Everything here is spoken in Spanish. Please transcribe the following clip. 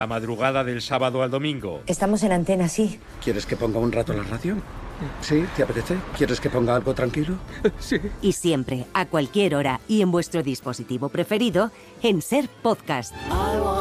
La madrugada del sábado al domingo. Estamos en Antena, sí. ¿Quieres que ponga un rato la radio? ¿Sí? ¿Te apetece? ¿Quieres que ponga algo tranquilo? Sí. Y siempre, a cualquier hora y en vuestro dispositivo preferido, en Ser Podcast.